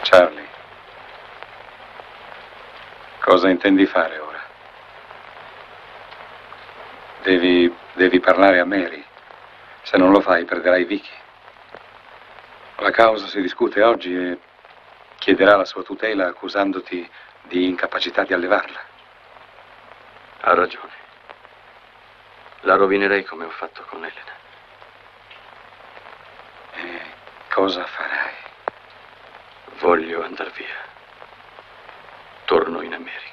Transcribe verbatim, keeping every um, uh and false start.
Charlie, cosa intendi fare ora? Devi, devi parlare a Mary. Se non lo fai, perderai Vicky. La causa si discute oggi e chiederà la sua tutela accusandoti di incapacità di allevarla. Ha ragione. La rovinerei come ho fatto con Elena. E cosa farai? Voglio andar via. Torno in America.